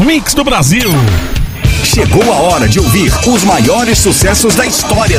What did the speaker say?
mix do Brasil. Chegou a hora de ouvir os maiores sucessos da história